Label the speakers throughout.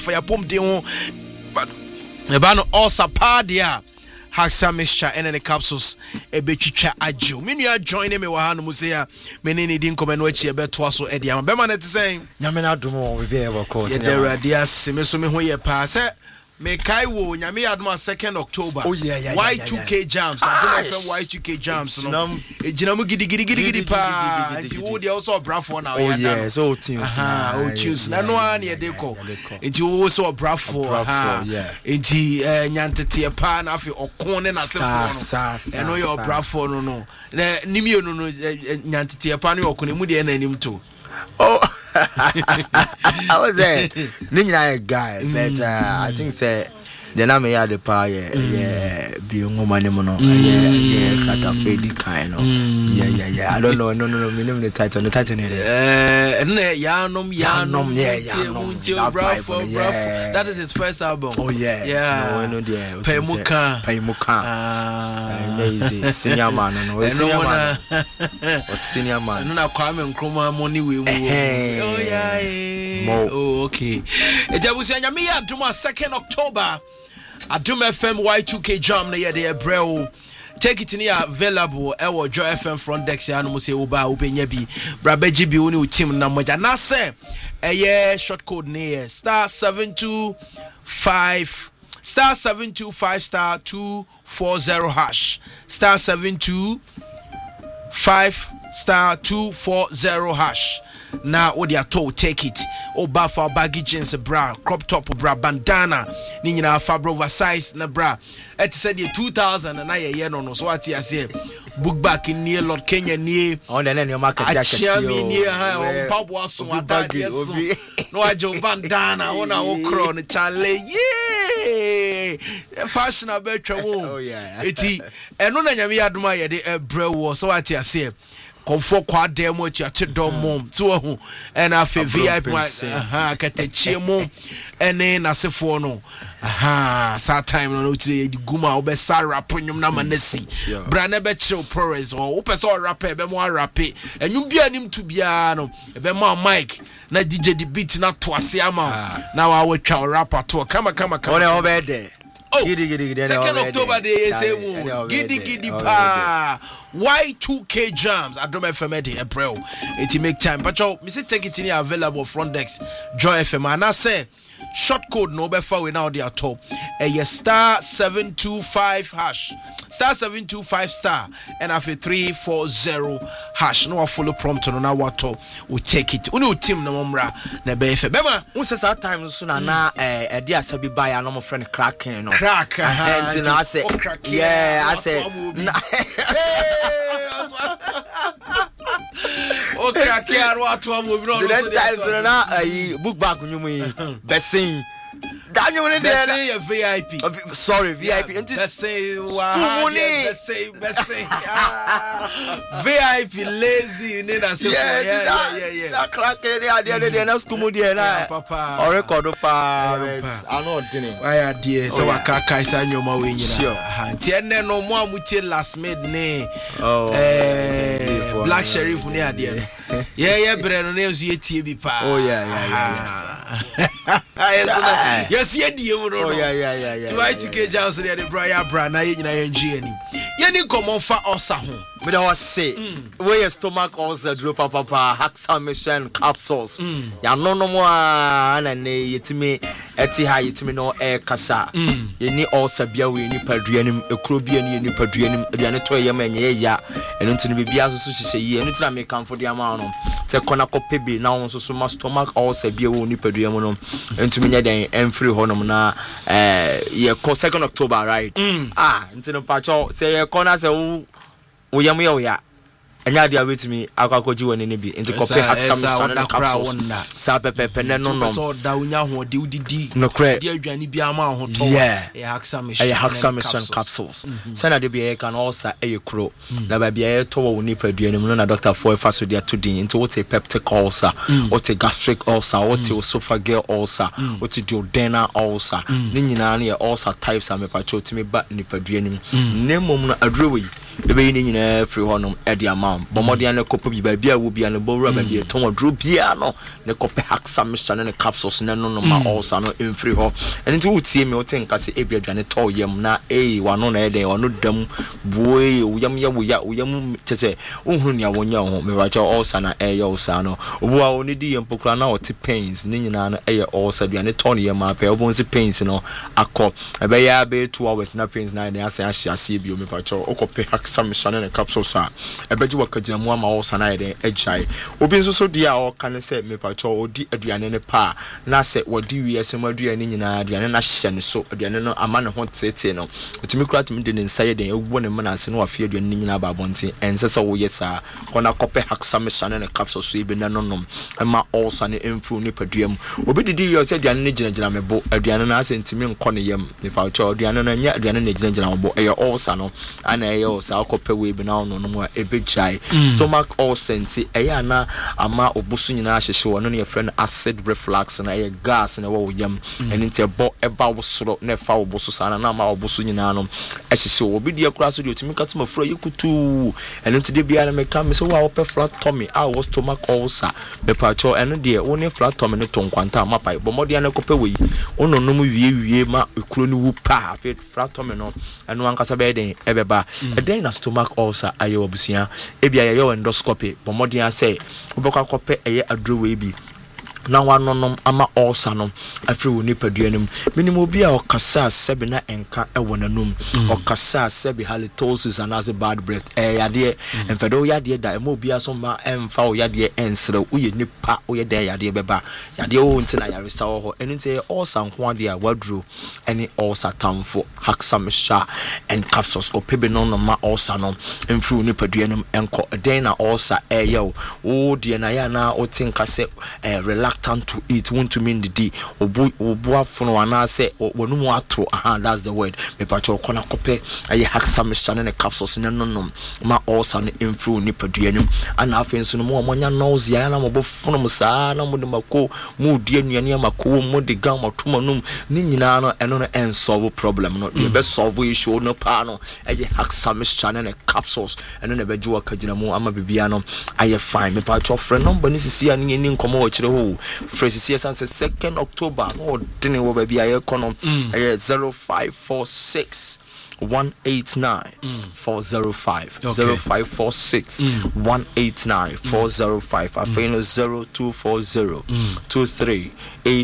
Speaker 1: for your pump deal. But the also pardia. Haxa mixture and the capsules a bechicha ajo. Many are joining me Wahan Musea, many didn't come and watch a bet was so Eddie. I'm Beman saying, Yamina Dumo, we be of course. There are dear Simisumi who ye pass it. Mekaiwo Nyame adma 2nd October. Oh yeah. Y2K jams. I don't know Y2K jams. No. Ejinamu gidi pa. Enti wo dey also brafo now.
Speaker 2: Oh yeah, so tunes.
Speaker 1: Oh tunes. Na no an ye deko. Enti wo so brafo. Enti nyantete pa na afi okon ne na sefo. Eno your brafo no. Na nimio no nyantete pa no okon mu de na anim to.
Speaker 2: Oh, I was there. Nina guy, but I think say the name of the power, be woman, Kata Freddy kind of. Yeah. I don't know, no, minimum the title, Yanum, that is his first album. Oh, yeah. Paimuka. Senior man, senior man. No, Kwame Nkrumah money we. Oh, okay. It was Nyamia Duma 2nd October. Adum FM Y2K jam na ye de brel. Take it in here available ewo Joy FM front desk ya no say oba obenya bi brabeji bi woni team na moja na say short code ne *725 *240 hash *725 hash. Now what they are told, take it. Oba for baggy jeans bra, crop top bra, bandana, ni na fabro oversize na bra. It said 2000 and I year no so what I say. Book back in near Lord Kenya near on the name market. I
Speaker 1: near her pop was so what I no I jo bandana on our crown Charlie. Yeah, fashionable travel. Oh yeah, eti eno na nyame adoma ye de brew so what I say. Comfort quad demo chat dom mom to who and I feel VIP catechie mom and then I say for no sad time no to guma obe sara punyum na manesi brane be chill press or opeso rapper be mo rappe and you bia nim to bia no be ma mic na DJ the beat na to ase ama now I will twa rapper to come
Speaker 2: on over there.
Speaker 1: Oh, 2nd October day say giddy pa Y2K jams Adom FM April it make time but you me take it in here available front desk Joy FM and I say short code no be far we now they are top *725 hash *725 and after 340 hash no follow prompt no na what we take it unu team na momra na be fe bema
Speaker 2: won say that time so na e dia sabi buy no mo friend cracking no
Speaker 1: crack
Speaker 2: and I say yeah I say
Speaker 1: o crack here what am we no
Speaker 2: the time so na book back nyumu besin Daniel in there say VIP. Sorry, VIP.
Speaker 1: Let's say VIP lazy in there say yeah.
Speaker 2: That crack there na school there na.
Speaker 1: Papa.
Speaker 2: Or record pa. I know dinner.
Speaker 1: Why dear so akaka isa nyoma we nyina. Nti enne no mo amutie last made ne. Black Sheriff ne ade no. Yeah, bre no na ezu etie bi pa.
Speaker 2: Oh yeah.
Speaker 1: Yes, yeah, oh
Speaker 2: yeah.
Speaker 1: To Y2K jams there the bra na ye nyina ye ngie ani. Ye ni komo fa osa ho.
Speaker 2: Me da was say, where your stomach also drop papa Haxa mission capsules. Ya no more na ne yetimi eti ha yetimi no e kasa. Ye ni also bia we ni paduanim ekro bia ni paduanim aduane to ye manye ya. Eno ntini bibia so hihye yi. Eno tina me kan for dia ma no. Te kona kopebi na won so ma stomach also bia we ni paduamu no. Entumi nya den emfiri honom na ye ko 2nd October right. Ntino pacho say ye kona say we ya enya dia wetimi akwakoji woni ne bi enti kope Haxa mission na capsules sa pepe ne no
Speaker 1: so da unya ho de udidi
Speaker 2: no cre
Speaker 1: dia aduane bi ama ho to Haxa
Speaker 2: mission capsules sana de bi can also kro na ba bi to wo ni paduane mu na Dr. Foy faso dia to din enti what a peptic ulcer what a gastric ulcer what a esophageal ulcer what a duodenal ulcer ni nyina na ulcer types am pa cho timi ba ni paduane mu ne mom na adrewe ebe ni nyina free honom e de amount bomodian ne kopa bi ba bia wo bia ne bowra ba bia ton adro bia no ne kopa haksa mixture ne capsules ne no ma also no free ho ene nti wotie me wote nka se ebi aduane to yam na wano na e den wano dam buoy uyam ya uyam tese unhuru ne awonya ho me ba cha also na e ya also no obu a oni di yam pokura na wote pains ne nyina na e ya also aduane to ne yam apa obu nsi pains no akọ ebe ya be 2 hours na pains na ne ase ahia bi o me pa cha okope haksa mixture ne capsules a ebeji wakagina mu ama also na e den agile obi nso so dia o kan se me pa cha odi aduane ne pa na se wodi wiase mu aduane nyina aduane na hye ne so aduane no ama ne ho tete no otimi kura timi de ne nsaye den ewu ne mana se no afie aduane nyina ba bonti ense se wo yesa kona kope haksa mixture ne capsule so ibe na nonom ama also ne improve ne paduam obi didi wiase aduane ne gina mebo aduane na ase ntimi nkɔ ne yam me pa cha aduane na nya aduane ne gina mebo eye also no ana eye also akope we bi na ono no mu ebejai stomach also nti eye na ama obusu nyina ahyehye wono ne friend acid reflux na eye gas na wo yam eni nti ebo eba wo soro na fa wo boso sana na ama obusu nyina no ahyehye obi de akura so de otimi katuma fura yekutu eni nti de bia na meka me so wa ope flat tummy a wo stomach ulcer me pa cho eno de wo ne flat tummy ne to nkwanta amapai bomodi na kope we ono no mu wie ma ekuro ni wu pa flat tummy no eno ankasa be den ebeba eden na stomach ulcer aye obusia ebia ye endoscopy bomodi say obekwa kope eye adro we bi na wanonom ama ulcer no afri wo ni paduanum minimo bi a okasa sebe na enka ewonanum okasa sebe halitosis and as a bad breath yade enfedo yade da emo bi aso ma emfa o yade ensre uye nipa o yade yade beba yade o ntina yaresa ho enite ulcer nko ade a wadro ene ulcer tamfo haksa mixture and capsules ko pebe no ma ulcer no emfri wo ni paduanum enko den na ulcer eyo o de na ya na o tinka se reluctant to eat want to mean the d obu afono wana say wonu mu ato that's the word me pacho kona kope aye haksa mixture ne capsules ne no ma also ne improve ni paduanum ana afenso no mo nya nausea na mo bofono mo saa na mo de mako mo di anuane mako mo de gam atomanum ni nyina no eno no ensolve problem no de be solve issue no pa no aye haksa mixture ne capsules eno ne be jiwa kagina mu ama bibia no aye fine me pacho friend number ni sisi ani ni nkomo wo kire ho Fresh Sanse 2nd October no dini wo ba bia ye kono 0546 189 405 0546 189 405 afeno 0240 23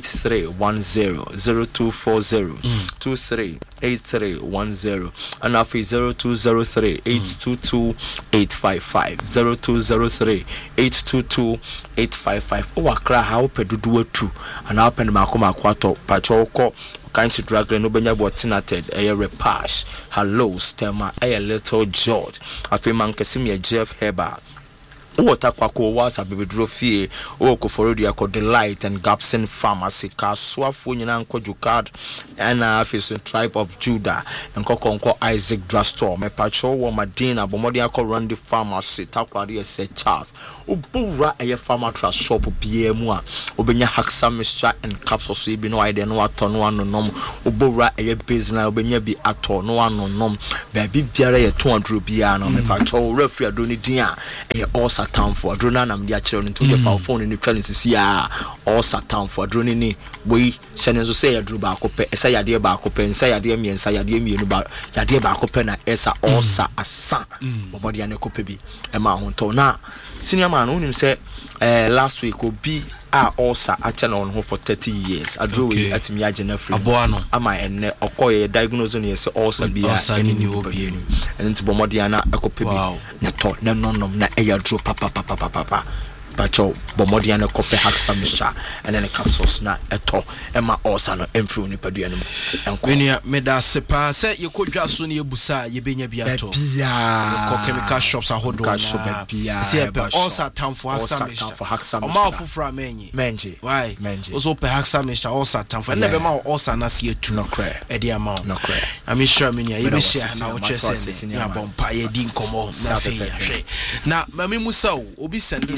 Speaker 2: 8310 0240 23 8310 and afi 0203 822 855 0203 822 855 o akra ha o pedudu atu and happen makoma kwato pachoko kinds of drug no benya botinated a repash hello stemma a little George afeman kesim Jeff Heber Water kwako was a baby drofie o koforodia ko Delight and Gapson Pharmacy ka swafo nyina nko jukad and afis tribe of Judah and kokonko Isaac Drugstore me pacho wo Madina bomodi akọ Randy Pharmacy takwade se Charles obura eye pharmacy shop bia mu a obenya haksa mixture and capsules so bi no ide no ato no anonom obura eye business obenya bi ato no anonom ba bi biara ye 200 bia no me pacho refri adoni din a eye all Satan for drone na mdi akire no to the phone ni twa nsisi a all Satan for drone ni boy hyene so say yadru ba akopɛ esa yade ba akopɛ nsa yade miensa yade mienu ba yade ba akopɛ na esa all sa asa bobodi ane kopɛ bi e ma ho to na senior man unim say last week obi a also acha na on ho for 30 years adro we atimi agena free aboano ama enne okoye diagnose no yese also bia eni ni obi enu eni nti bomodi ana akopɛ bi ne to na nonom na eyadro papa pacho bomodi ana kopɛ haksa mixture ene ne capsules na eto ema also no emfru ni padu enu enko
Speaker 1: menia meda sepa se yekodwa so ne ebusa yebenya bia to ko chemical shops ahodo na se pe also tamfo haksa mixture o ma ofufra menje why also pe haksa mixture also tamfo ene be ma also na se etu no kra e dia ma no kra am sure menia ye be share na o chese ya bompa ye di nkomo na fe ya hwe na mami musa obi send also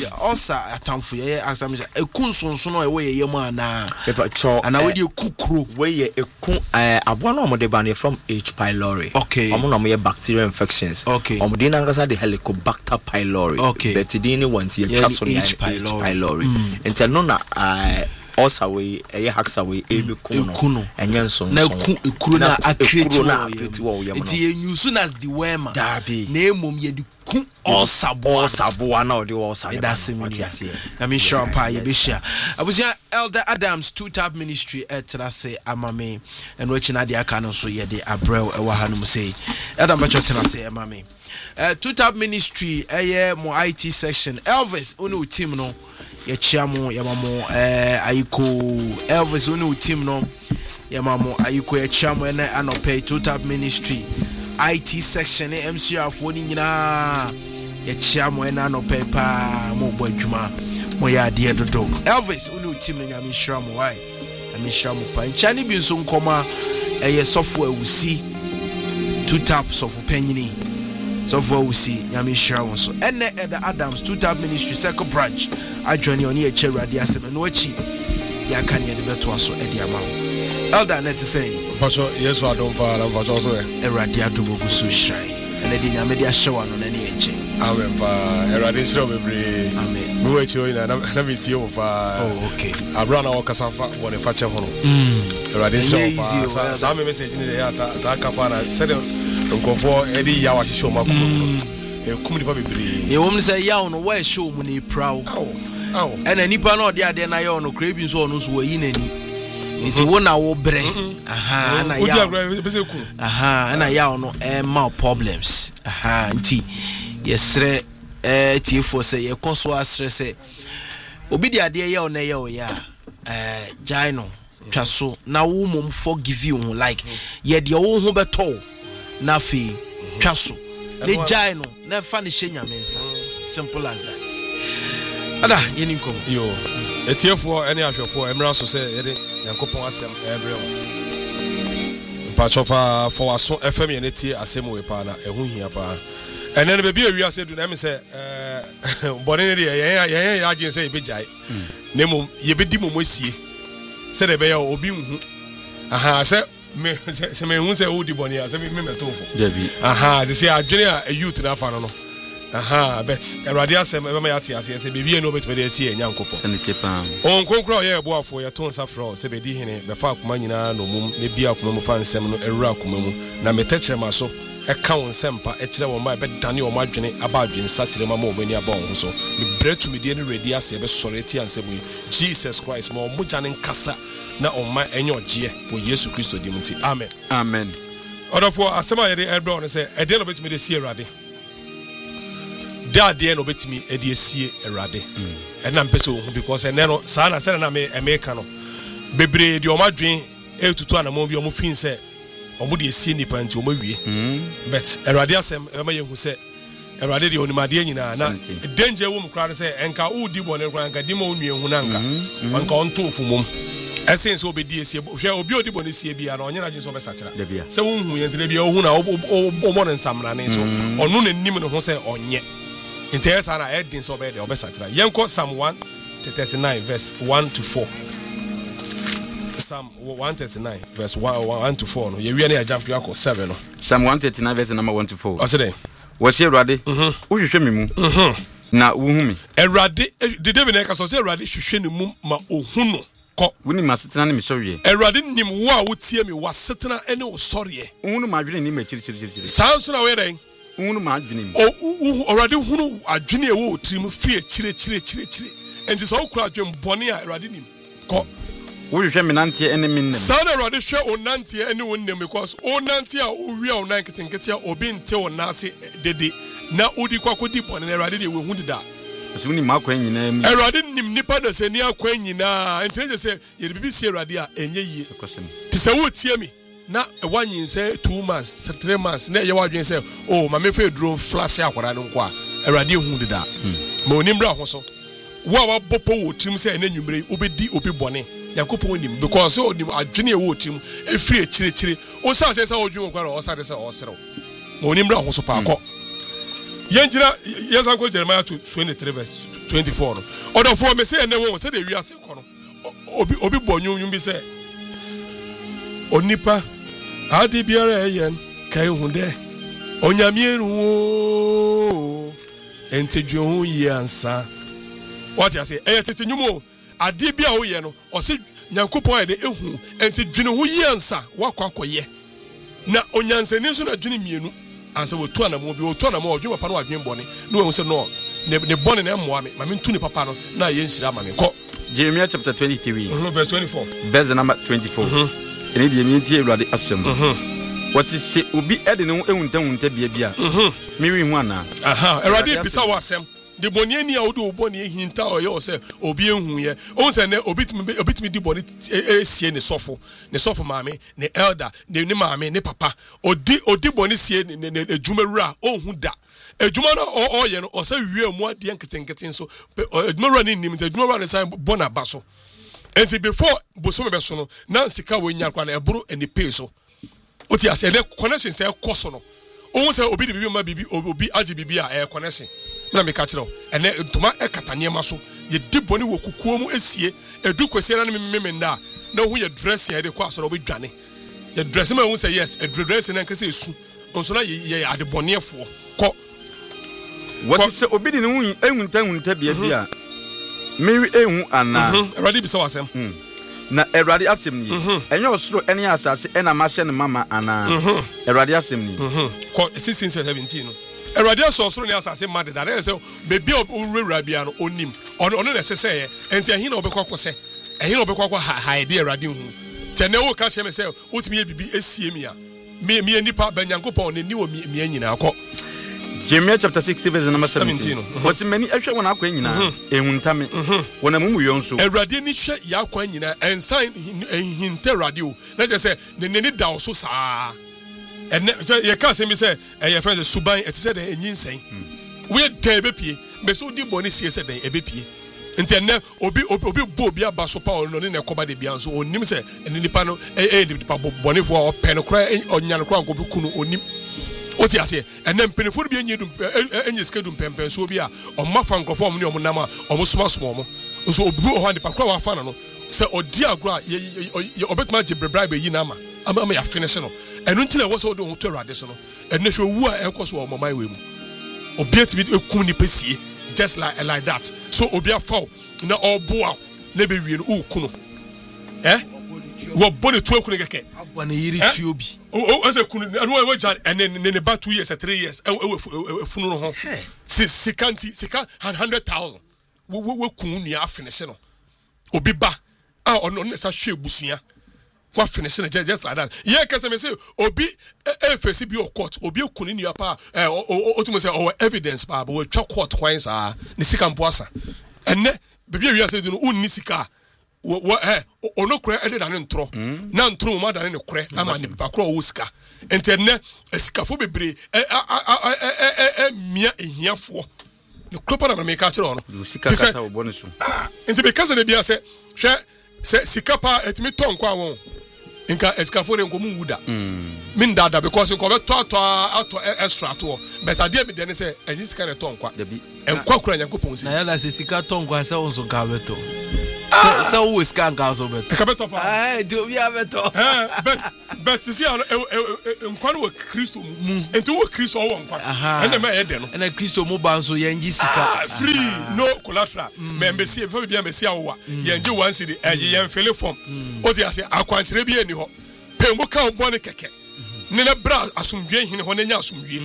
Speaker 1: akasa atamfo ye akasa me ekun sonson no e we ye mu ana ana we de kukuro
Speaker 2: we ye ekun abo na omode ba from H pylori omo na mo ye bacterial infections omo de na ngasa de Helicobacter pylori but de ni want ye kaso na H pylori ente no na also we haxa we kuno enye nso
Speaker 1: na ekuru na akreti wo ye it ye use as the worm na emom ye de ku osabo
Speaker 2: na odi osabo
Speaker 1: that's me I mean sure pa ye be share abusia Elder Adams two tab ministry etrase amame eno echi na de aka no so ye de abrel ewa hanum say Adam bacho etrase amame two tab ministry mo IT section Elvis onu team no ye chiamo yamamo ayiko Elvis onu team no yamamo ayiko ye chiamo ene anope two tab ministry IT section MCR for ni nyina ye chiamo ene anope pa mo bo adwuma mo ya de dodo Elvis onu team no nyame hwamo why nyame hwamo pa nchani bi nso nkoma ye sofo awusi two tab sofo panyini so for we see nyame hwamo so ene Elder Adams two tab ministry second branch adwani oni e cherade asem no achi ya kan ye de beto aso e de ama Elder net say
Speaker 3: pacho yesu adom pa na pacho so e
Speaker 1: erade adomo go so shine ene de nyame de ahyewa no na ne eche
Speaker 3: amen pa erade shiro bebre
Speaker 1: amen
Speaker 3: no eche o na metie o fa
Speaker 1: okay
Speaker 3: abra na wakasafa woni fache ho no erade shiro pa sa me message ni de ya ta kapa na se de nkofo edi ya wa hihyo makuru kum nipa bebre
Speaker 1: ye wom say ya no wa show mu ni proud ena nipa na ode ade na ya no krebi nso ono so wayi nani nti wona wo bre na ya na ya no ma problems nti yesre tifo say ye koso asre say obi de ade ya na ya o ya jaino twaso na wo mom forgive you like ye de wo ho beto na fi twaso le jaino na fa ne hye nyamensa simple as that ada yeni nkom
Speaker 3: yo etiefo ene ahwefo emra so say ye de yankopon asem ebre ho pa chofa for waso fm ye netie asem we pa na ehu hia pa ene ne be bi awia se du na me say bone ne de ye ya agin say be jai nemo ye be di momosie se de be ya obi hu se me hu se odi bone ya se me metofo
Speaker 2: debi
Speaker 3: se say adwene a youth na fa no bet erade asem e ma yate ase se bebie no betime de sie nyankopon
Speaker 2: sanite pam
Speaker 3: on konkro ye boafo ye ton safro se be di hene be fa akoma nyina no mum ne bia akoma mu fa nsem no ewura akoma mu na metechre ma so e ka won sempa e kire won ba be dane o madwene aba adwen sa kire ma mo mani aba won so me bretu me die ne ready ase be sore ti ansem yi Jesus Christ mo mugya ne nkasa na o ma enye ogie wo Yesu Kristo di munti amen odofo asema ye de ebra on se e de no betime de sie erade dadie no betimi edi esie erade na mpese ohun because ene no sa na se na me emeka no bebre de o madwen etutu anamo bi o mo fin se o mo de esie nipa nti o mo wie but erade asem e ma yehu se erade de onimade nyina na danger wo mu kra se enka udi bo ne kra enka di ma onwie hu na nka onto ofumom essence obedi esie hwe obi odi bo ne sie bia na onye na dwen so be sakira se wo hu ye ntire bia o hu na o mo ne nsamra ne so onu ne nim ne ho se onye Interest ana heading so be the obesatira. Yenko Psalm 139 verse 1 to 4. Psalm 139 verse 1 to 4 no. Ye wi na jump to 7 no.
Speaker 4: Psalm 139 verse number 1 to 4.
Speaker 3: Osede.
Speaker 4: Wo se Erade. Wo hwehwe me mu. Na wo hu me.
Speaker 3: Erade de David na ka so se Erade hwehwe ne mu ma ohu no. Ko.
Speaker 4: Woni masetena ne me soriye.
Speaker 3: Erade nim wo a wo tie me wasetena ene wo soriye.
Speaker 4: Wo no ma adwene ni ma chiri.
Speaker 3: Sanso na we den.
Speaker 4: Unu ma adwene mi
Speaker 3: already hunu adwene e wo trim fie chire enti so okura adwen bone a erade nim ko
Speaker 4: wo hwehwe me nante ene me nem
Speaker 3: sa na erade hwe onante ene wo nem because onante a wo wi a onan ketenkete a obi nte onase dede na odi kwakodi bone na erade de we hu dida
Speaker 4: so ni ma kwa nyina mi
Speaker 3: erade nim nipa da se ni akwa nyina enti je se ye bibi si erade a enye yie ti se wo tie mi na one year say 2 months 3 months na ye wadwen say oh ma me fe drone flash akwara no nko a erade hu dida ma onimra ho so wo wa bopo wo trim say na nwumre obedi obi bone yakopon nim because onim adwene e wo trim efiri chire o sa say odwun kwara o sa say o serew ma onimra ho so pa akọ Yenjira Yazanko Jeremiah 23 verse 24 no. Odo for me say na won say dey wiase ko no. Obi bonyum bi say onipa adi biara eyen kai hu de onyamieru o entedwe hu yansa. What you say tete nyumo adi bia wo ye no o se Nyankopon de ehu entedwe hu yansa wakwakoye na onyansani so na dwene mienu ansa wotu anamo bi wotu anamo odwe papa no adwen bone no we say no ne bone na emmoa me ma me ntu ne papa no na ye nhira ma me ko
Speaker 4: Jeremiah chapter 23
Speaker 3: verse 24
Speaker 4: verse number 24 ene die mi tie Ewurade asem what say obi ede ne ehunta bia bia me wi hu ana
Speaker 3: Ewurade bisa wo asem de bone ni a wo de obo ne ehinta oye say obi ehu ye o say ne obitimi di bone sie ne sofo maame ne elder ne maame ne papa odi bone sie ne ejumawura ohun da ejuma no oye no o say wie mu ade nketenketen so ejumawura ne nim ejumawura ne say bona ba so enti before boso me be so no na sika wo nya kwa na eburu eni pay so o ti ase le connection say koso no o say obi de bibi ma bibi obi age bibi a connection na me ka kire o ene ntoma ekatanie ma so ye di boni wo kukuo mu esie edu kwese na me nda na hu ye dress ye de kwa so obi dwane ye dress ma hu say yes dress na nkase esu onso na ye ade bonefo ko
Speaker 4: what say obi de ne hu ehunta bia bia Mary ehu ana
Speaker 3: Ewurade bisa wasem
Speaker 4: na Ewurade asem ni enye osoro ene asase ena ma hye ne mama ana Ewurade asem ni
Speaker 3: ko 1617 no Ewurade osoro ne asase ma de da say bebi owura bia no onim ono na sese enti ehin na obekwa kwose ehin na obekwa kwa haide Ewurade hu tene wo ka che me say otimi ye bibi esie mi a me nipa banyankopon ne ni wo mi anyina akọ
Speaker 4: Jeremiah chapter 60 verse number 17 was many ehwe wona akwa nyina ehuntame wona mumu yo nso
Speaker 3: Ewurade ni hwe ya akwa nyina ensan ehinte Ewurade o na je say ne da so saa ene ye ka se mi say ye friend suban eti say den enyinsen we dey bepie be so di boni sie say den ebepie nti ene obi bo obi abaso pa ono ne koba de bia nso onim say ene nipa no nipa boni fo o pen kra onyan kra nko kunu onim oti ase ene mpenefo bi enye skedum pempen so bi a omma fa nkofo omne omnam a omsoma somo omo nso obi o hande pakra wa fa na no se odi agro ye obetuma je brebra be yi na ama ya finish no enu ntina wo so de ho to Ewurade so no ene hwe wu a enkoso o moman we mu obi ati bi ekum ni pesie just like that so obi afa na oboa na be wie no ukunu wo bone tu ekunu keke
Speaker 1: abone yiri ti obi
Speaker 3: ase kunu anu we jan ne ba 2 years 3 years funu no ho sika 100,000 we kunu ni afinish no obi ba a ono ne sa hwe busuya wa finish no just like that ye kese me say obi face bi o court obi kunu ni apa otumo say our evidence ba we twa court kwan sa ne sika mpoasa enne bebia wi ase di no unni sika ono kure ede da ne ntro na ntro ma da ne kure ama ne papa kure wo sika entenne esikafo bebre mia ehiafo ne kropa na me ka kire ono
Speaker 4: sika kata wo bonu so
Speaker 3: enti be kase ne bia se hwe se sika pa etimi ton kwa won nka esikafo re nkomu wuda min dada because nko be to extra to but ade me de se enyi sika ne ton kwa enkwa kura Nyankopon si
Speaker 1: na ya la se sika ton kwa se onso ka beto so we scan gas over
Speaker 3: ka beto pa
Speaker 1: do we have beto
Speaker 3: but see nkwa no Kristo mu enti wo Kristo wo nkwa ene me de no
Speaker 1: ene Kristo mu ban so yenji sika
Speaker 3: free no collateral membership fa bia me sia wo yenji one city yen fele form o ti ase akwankyere bi eni ho pe mo ka obo ne keke ne na bra asumdwe hine ho ne nya asumdwe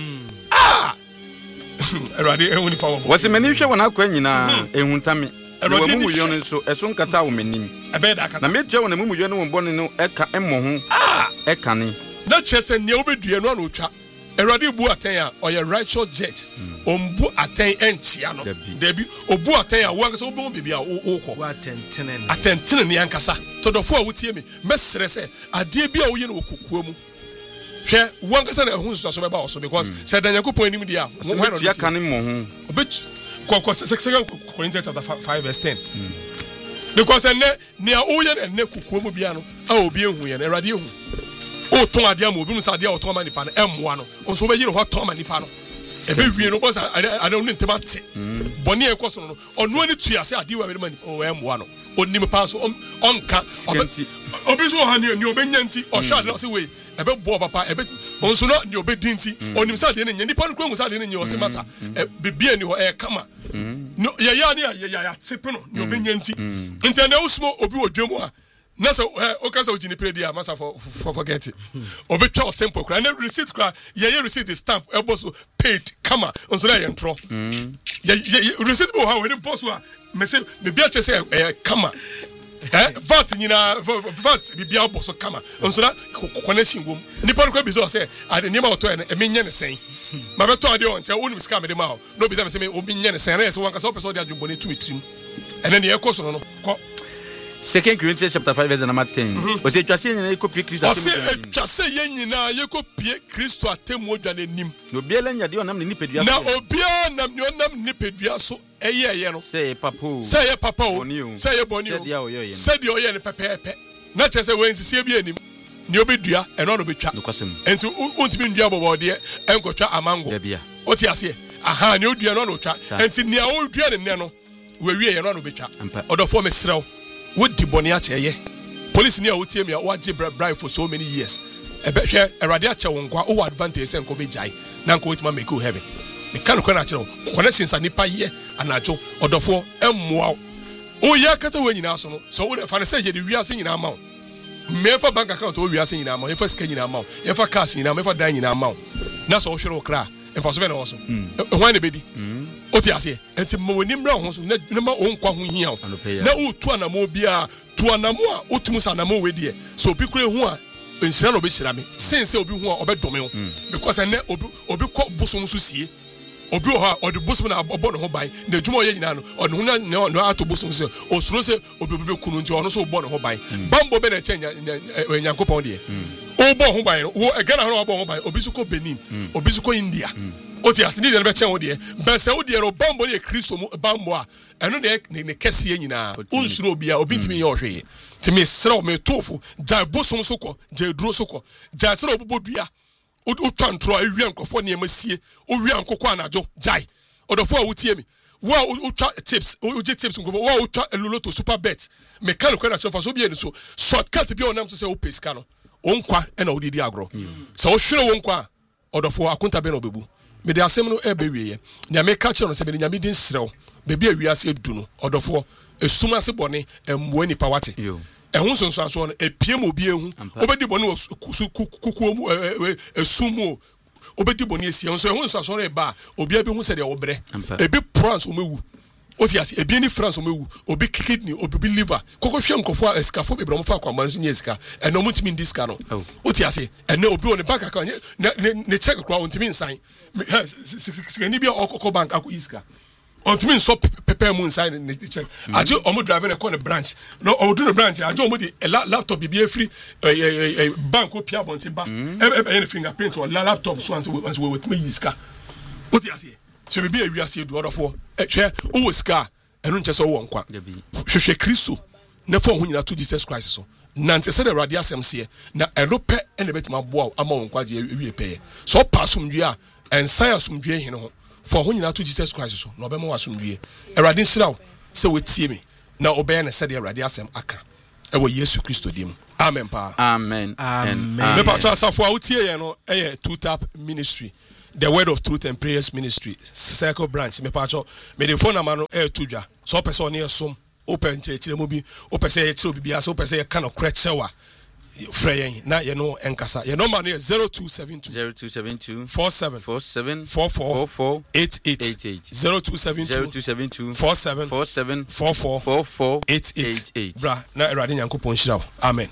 Speaker 3: Ewurade ehuni pa wo
Speaker 4: wase mani hwe wona akwa nyina ehuntame wa mumu yo no so eso nkata wo menim na metua wona mumu yo no wo bone no eka emmo ho eka ne
Speaker 3: na chese ne obedue no na otwa Ewurade bu aten a oye righteous judge ombu aten enchia no debi obu aten a wo ankasa obo bebi a wo atentene ne ankasa todofo a wotie me mesere se ade bi a wo ye no okukuo mu hwe wo ankasa na ehun so beba wo so because say dan Yakopon enim dia
Speaker 4: wo hwe no dia kan mo ho
Speaker 3: obet Second Corinthians chapter 5 verse 10 because ne o ye ne kukuo mu bia no a obi ehu ye na Ewurade ehu o ton ade am obi mu sa ade o ton ma nipa no emmoa no onso be yire ho ton ma nipa no ebe wie no boss I don't need to mate boni e koso no onu ani tu ase ade wa mani o emwa no onim pa so onka obi so ha ni obenya nti o hwa de ase we ebe bo papa ebe onso no ni obedi nti onim sa de ne nipa no kwangu sa de ne o se masa bibia ni ho kama no ya ni ya tepe no ni obenya nti na usmo obi odwemu a na so okasa ojini predi a masa for forget it obi twa simple kra na receipt kra ye receipt the stamp e boss paid kama onso na ye ntro receipt bo ha we ni boss a me say me bia che say kama vat nyina vat bibia boss kama onso na connection gum nipa ko bi so say ade niam auto e me nye ne sen ma beto ade on che wonu scam de ma no bi say me obi nye ne sen na say wanka so person de adwumbo ne tu etrim ene ne e koso no ko
Speaker 4: 2 Corinthians chapter 5 verse number 10. O se twase nyina ekopie Kristo
Speaker 3: atem. O se twase nyina ekopie Kristo atem odwane nim.
Speaker 4: No biela nyade onam ne nipadua so.
Speaker 3: Na obia nam ne onam nipadua so eye no.
Speaker 4: Say papa o.
Speaker 3: Say papa o. Say boni o. Say de oye ne pepepe. Na chese wensisie bi anim. Ne obedua eno no betwa. Enti untimi ndua bobode enkotwa amango. O ti ase. Aha ne odua no no twa. Enti ne a odua ne no we wie ye no no betwa. Odofo me srew. What the bonia cheye police near wotie me wa je bribe for so many years ebe hwe erade ache wonkwa o advantage se nko be jai na nko wetima make you heaven me kan ko na ache connections anipa ye anajo odofo emmoa o ya kata we nyina so no so wo fa ne se ye de wiase nyina ma me fa bank account o wiase nyina ma ye fa sika nyina ma ye fa cash nyina ma ye fa dan nyina ma na so wo hwere wo kra e fa so be na wo so e hwan ne bedi oti ase enti mo woni mra ho so na ma onkwa ho hia na utu anamo bia tu anamo a otum sa anamo we die so obi kure ho a enhyira no be hyira me sense obi ho a obedome ho because na obi ko bosom so sie obi ho a odi bosom na obo no ho ban na adwuma ye nyina no odi ho na ato bosom so osuro se obi kunu nti ono so obo no ho ban bambo be na chenya Nyankopon die obo ho ban wo egana ho obo ho ban obi so ko Benin obi so ko India oti asini de be chen wo de be se wo de ro bambo ne Kristo mu bambo a eno ne kese ye nyina unsuro obi a obi timi ye ohwe timi sra me tofu ja bosom so ko ja duro so ko ja sra obobodua o twantro awia nkofo ne masie o wia nkokọ anajo jai odofo a wotie mi wo o twa tips o je tips nkofo wo o twa loloto super bet me kan ko na chofa so bi eni so shortcut bi onam so se o pesika no onkwa e na odidi agro se o hwere wonkwa odofo akunta be na obebu me de asem no ebe wiye nya me ka che no se be nya me din srew bebi awiase edu no odofo esuma se bone embo ni pawate ehun sonso aso no epiem obi ehu obedi bone kukuo mu esumu obedi bone esie nso ehun sonso aso no eba obi abi hu se de obre ebi France omewu oti ase ebi ni France omewu obi kidney obi liver kokohwe nkofo escafo bebro mo fa kwa man so nya esika eno mutimi ndiska no oti ase ene obi on bank account ne check kwa ontimi nsan ni bi okoko bank akuiska ontimi nso pepe mu nsan ne check aje omo driver ne call branch no omo do branch aje omo di laptop bi free bank opia bonti ba e fingerprint or laptop so anse we wetimi yiska oti ase so be a wiase edu odofo ehwe owo sika enu nche so wo nkwa hwehwe Kristo na fo ho nyina to Jesus Christ so nante se de radio asem se na erope ene betima boa ama wo nkwa je ewie peye so pasum dua ensan asumdue hene ho fo ho nyina to Jesus Christ so na obema wasumdue erade nsiraw se wetie me na obeye ne se de radio asem aka ewo Yesu Kristo dim amen pa
Speaker 4: amen
Speaker 3: me pa to asafo a wotie ye no two tap ministry the word of truth and prayers ministry circle branch me pacho me the phone number no tudwa so person ne som open chire mo bi o pese ye chire obi bia so pese ye kind of krechewa freyen na ye no enkasa ye number no 0272 47 44 88 0272 47 44 88 bra na erade Nyankopon hira amen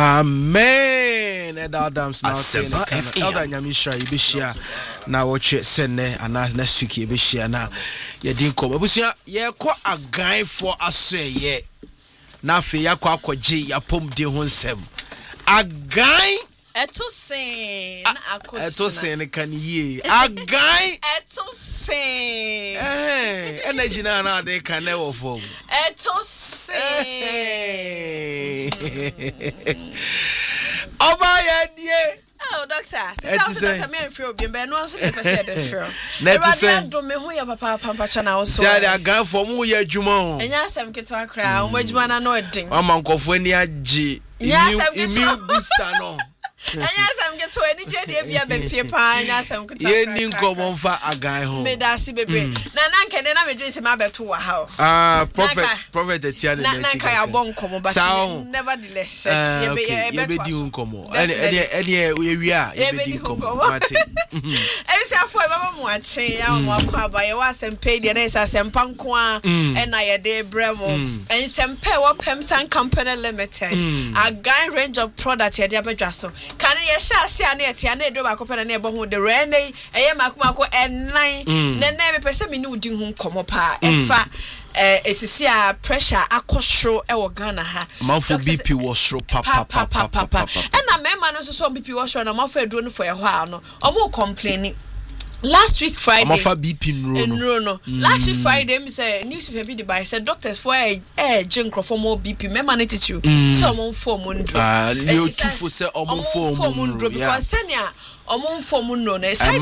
Speaker 1: amen Adams now saying elder nyamisha ibishia na watch sene ana next week ibishia na ye din ko abusia ye ko agan for aseye na fe ya ko akwaje ya pom de ho nsem agan
Speaker 5: Etusen akosuna.
Speaker 1: Etusen kan ye. Agan
Speaker 5: etusen.
Speaker 1: Energy na de kan e wo fo.
Speaker 5: Etusen.
Speaker 1: Oba ya die.
Speaker 5: Oh, doctor. Doctor, me feel be no so be person dey feel.
Speaker 1: Net say
Speaker 5: do me ho ya papa pampa na wo so.
Speaker 1: Say dey gan for mu ya adwuma o.
Speaker 5: Enya asem ketwa kra, mo adwuma na no odin.
Speaker 1: Mama nkofo ani age. Immune booster no.
Speaker 5: Anya asem ketwa ani je dey bia be fie pa anya asem ketwa.
Speaker 1: Ye ni nkomo mfa agan ho.
Speaker 5: Me da si bebre. Na nkene na me dwe se ma beto wa
Speaker 1: ha. Prophet etia ne
Speaker 5: na nka ya bon nkomo but nevertheless ye be
Speaker 1: di nkomo. Ene ye wia ye be di nkomo. Mate.
Speaker 5: Ensafo e baba mu ache ya mu akwa ba ye wa asem pe de na isa asem panko a e na ye de bremo. Ensem pe wo Pem San Company Limited. A guy range of products ye de abadwa so. Kan ye sha ase a na ye tia na edo ba kopena na e bo ho de rene eye makomako enan na na me pese me ni udi ho nkomo pa efa etisi a pressure akosro e wo Ghana ha
Speaker 1: manfo BP wo sro papa
Speaker 5: na me ma no so BP wo sro na manfo eduro no for ye ho a no omo complaining. Last week Friday,
Speaker 1: I'm off BP
Speaker 5: no. Last week Friday, me say newspaper be the by said doctors for jink for more BP. Me manage to so I'm for mundo.
Speaker 1: You two for say I'm for mundo
Speaker 5: because senior. For mundo na side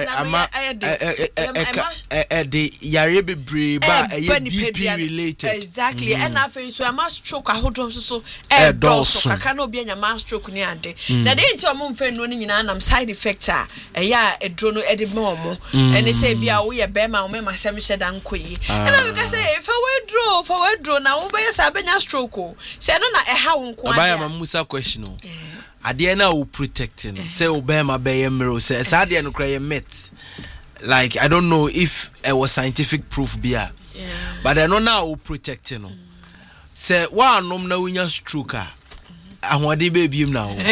Speaker 1: the yare bebre ba BP related
Speaker 5: exactly and na fe so am stroke ahodom so so kaka na obi anya ma stroke ni ade na dey nti omo mfe no ni nyina nam side effect ya edro no ede mo and say bia wo ye be ma wo ma sem hyeda nkoyi and I can say if I withdraw na wo be say abenya stroke o say no na ha wo nko
Speaker 1: ade ma musa question o ade na wo protecting say obema be yemro say ade no kra ye myth like I don't know if it was scientific proof bia but I know now wo protecting say one nom na wunya stroke ahode be biem na wo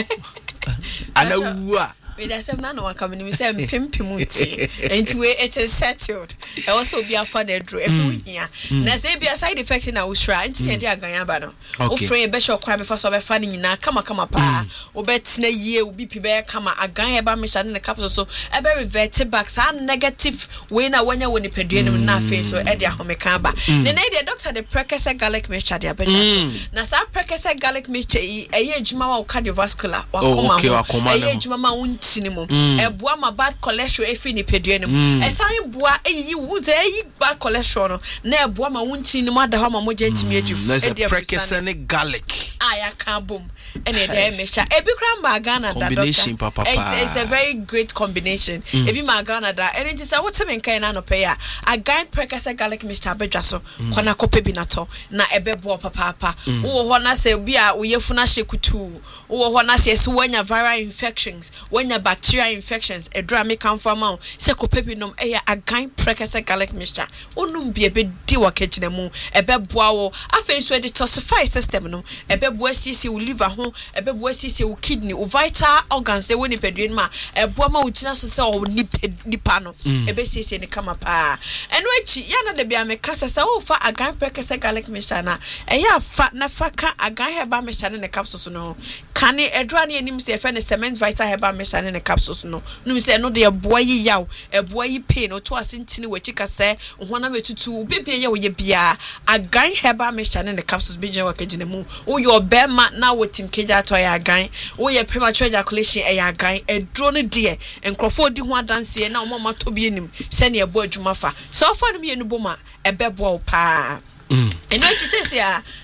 Speaker 1: ana wu
Speaker 5: we da sem na no aka me say mpimpimuti enti we it is settled e also be afa na dro e hu hia na say be side effect na wo sra enti e dey aganya ba no wo free be sure kwa be fa so be fa ni nyina kama pa wo betina yie wo BP be kama aganya ba me sha ne capsule so e be revert back sa negative we na wanya woni pedue no na fe so e dey ahomeka ba ne na dey doctor the Prekese garlic mixture dey abeja so na sa Prekese garlic mixture e ye adwuma wa cardiovascular wa koma e ye adwuma ma sinimo eboa ma bad cholesterol efi ni pedue nim esan boa eyi wuze eyi bad cholesterol no na eboa ma wunti ni ma da ho ma moja etimi adwuf
Speaker 1: e dey Prekese ne garlic
Speaker 5: aya kan bom ene dey mesha ebi kra ma Ghana da
Speaker 1: combination
Speaker 5: papa it's a very great combination ebi ma Ghana da ene ti say what me kan na no pay a guy Prekese garlic mixture abedwa so kwana kope bi na to na ebebo papa wo ho na say bi a wo yefuna shekutu wo ho na say so wanya viral infections wanya bacterial infections edra me come from out se ko pepinom eya agan Prekese garlic mixture onum bi ebe di wakagina mu ebeboa wo afa so detoxify system no ebeboa sisi wo liver ho ebeboa sisi wo kidney wo vital organs they woni peduen ma eboa ma wo gina so se wo nipa no ebe sisi ne kama pa eno echi ya na de bia me kasa se wo fa agan Prekese garlic mixture na eya fa na fa ka agan herbal mixture ne capsules no kane edra ne anim se fe ne cement vital herbal mixture ne capsules no say no de boy yaw boy pain o to asentini wachi ka se ohona metutu bebie ye wo ye bia agan herbal mixture ne capsules be je wakagina mu wo yo bema na wotim keja to ya agan wo ye premature ejaculation e ya agan edro no de enkrofo di ho adanse na o ma to bi enim se ne ebo adwuma fa so fa no me enu boma ebebo pa eno chi se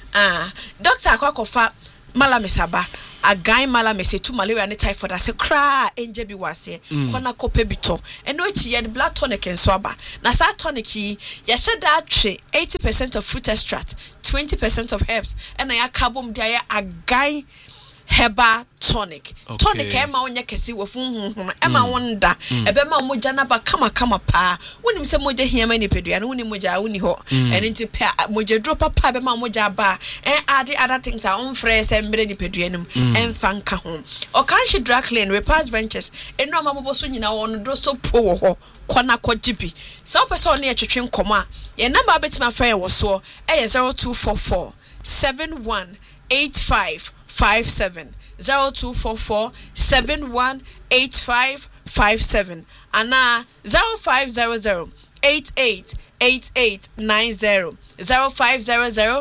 Speaker 5: doctor akwakofa malamesaba a guy malamese to malaria and typhoid as a cry enje bi wase kona kope bito eno echi ye blood tonic and swaba na sa tonic ya sheda twe 80% of fruit extract 20% of herbs and ya carbon dia a guy herbal tonic tonic ema onye kesi wofun ema wonda ebe ma moja na ba kama pa wonim se moja hiama ni pedua no wonim moja woni ho ene nti pe moja drop papa be ma moja ba add other things are on fresh embre ni pedua num emfa nka ho o kan shi drug clean repairs ventures eno ma bobo so nyina won do so po wo ho kona kwajibi so person na etwetwe nkomo a ye number betima frɛ wo so 0244 718557 0244 718557 and 0500 888890 0500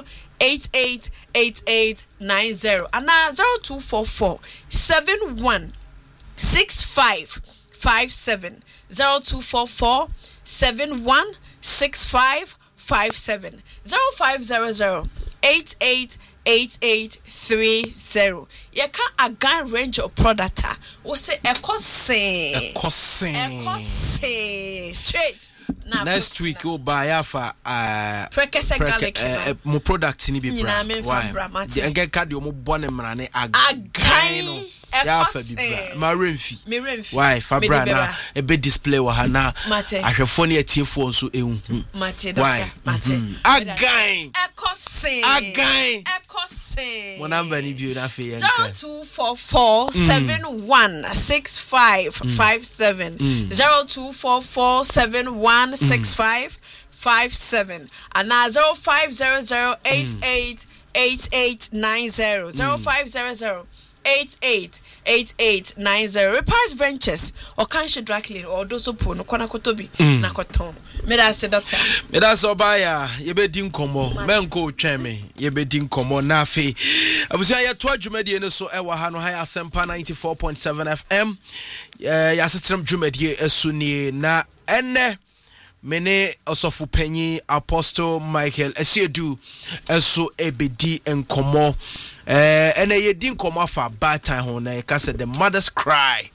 Speaker 5: 888890 and 0244 718557 6557 0244 716557 0500 8830. You can a gun range of product. We say
Speaker 1: Ekose
Speaker 5: straight.
Speaker 1: Next week we'll buy for
Speaker 5: prekese garlic
Speaker 1: mo product ni bi bra. Why? The get card you mo born mrane agan. Ya fa bi bra. Ma remfi. Why? Fa bra na e be display wa ha na. Ahwefo ne atiefo nso ehun. Why? Agan. Ekose. Mo number ni bi na fe
Speaker 5: 0244 716557 0244 716557 and now 0500 888890 0500 888890. Repairs Ventures or Kanshi Draclin or Dosopo no Konakotobi Nakoton. Medase doctor.
Speaker 1: Medase Obaya, Yebedin Komo, Menko Cheme, Yebedin Komo Nafi. I was here to Jumedi no so ewa hano high Asempa 94.7 FM. Yasitram Jumedi Esuni na ene mene osofu penyi Apostle Michael Esiedu eso ebedi enkomo ene yedin komo fa bad time ho na ka say the mother's cry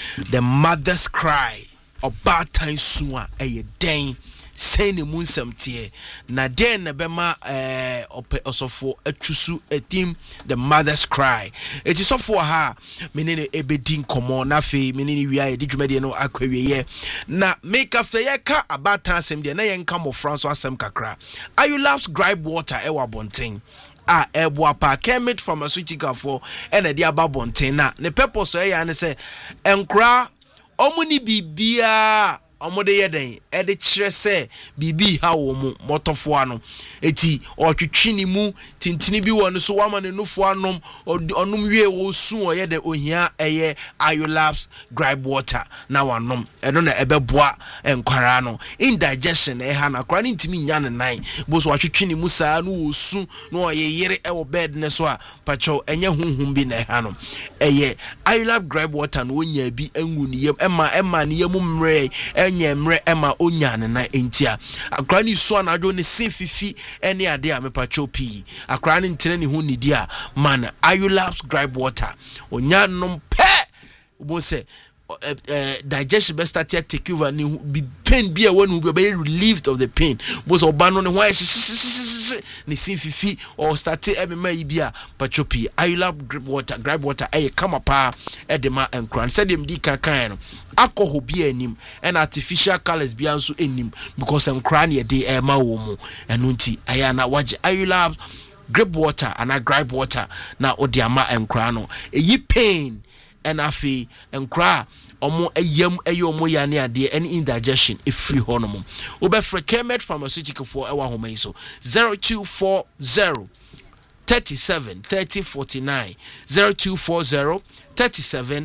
Speaker 1: or bad time suwa den say ne munsam tie na den na bema osofo atwusu etim the mother's cry it is sofo ha menene ebedin komo na fe menene wia e dwumade no akwawie na make after ye ka abatan asem de na ye nka mo France asem kakra ayu loves gripe water e wa bonten eboa pa Kermit pharmaceutical for ene de aba bonten na ne purpose e ya ne se enkra omuni bibia omode yeden e de kire se bibi ha wo mu motofo ano eti otwetwini mu tintini bi won so wama ne nufo anom onum wie wo su o yede ohia eye Iolabs gripe water na wanom eno na ebeboa enkwara no indigestion e ha na kwara ntimi nya ne nan bo so atwetwini mu saa no wo su no oyeyere e wo bed ne so a pacho enye hunhum bi na ha no eye Iolabs gripe water no onya bi enwu ne yem ema ne yem mre nyemre ema onyane na entia akra ni so na adwo ne sefifi ene ade a mepacho pi akra ni ntene ne hu nidi a man Iolabs gripe water onyanom pe bo se digestion best start take over ni pain bi a wonu be relieved of the pain bo so ba no ne ho ni sefifi or start emema yi bi a pacho pi Iolabs gripe water come pa edema enkran said dem di kan no alcohol be anim and artificial colors be also anim because I'm crying a day ma wo mu enunti ayana waje Iolabs grape water and a gripe water na odiama enkra no eyi pain and afi enkra omo eyam eyomo ya ne ade any indigestion free honomo obefre Kermit pharmaceutical for ewa homa so 0240 37 3049 0240 37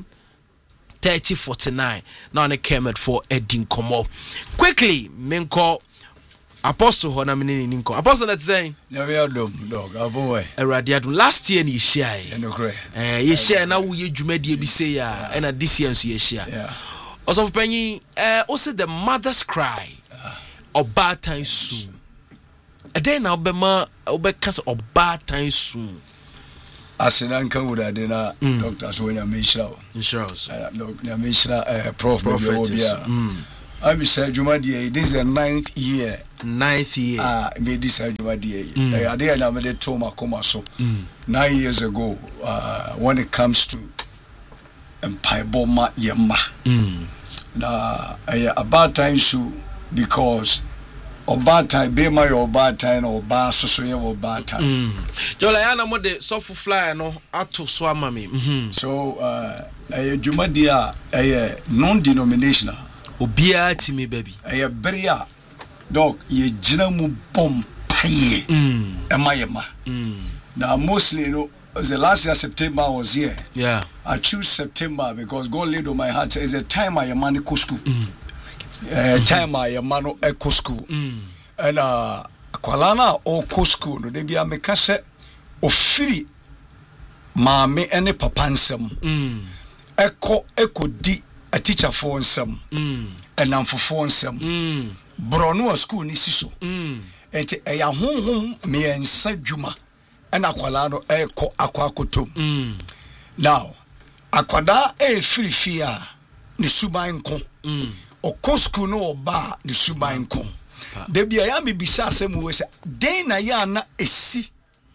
Speaker 1: 3049 now on a Kermit for Edin Komo. Quickly, Minko Apostle Hona Mininko. Apostle that's saying,
Speaker 6: dog, a boy.
Speaker 1: A radiadum last year ni share. You share now you Jumedi Bisaya and a this year you share. Also, Penny, also the mother's cry or bad time soon. A day now, Bema, Obekas or bad time soon.
Speaker 6: Asinanka would have dinner, doctors when I Mishra.
Speaker 1: Insurance.
Speaker 6: Mishra, Prof. I be said, Jumadi, this is the 9th year.
Speaker 1: 9th year.
Speaker 6: Made this Jumadi. I did not make Toma Comaso 9 years ago. When it comes to Empire Boma Yama. Now, a bad time so because. Or bad time, be my or bad time or bad social or bad time.
Speaker 1: Jolayana mo de sofu fly no ato so amami.
Speaker 6: So Jumadia non-denominational.
Speaker 1: Obia timi baby.
Speaker 6: Beria dog ye jina mu bom paye. Emayema. Now mostly the last year September I was here.
Speaker 1: Yeah.
Speaker 6: I choose September because God laid on my heart is a time I am money school. Time I am mano eco school and Kualana or co school no they be a mekase of free mame any papansem Echo di a teacher for some and I'm for phone some Brono school nisiso and a home me and Sajuma and Aqualano echo aquacotum. Now Aquada free fear ni suba inko o kosku no ba ni suba inko debi aya me bisa asem we say den na ya na esi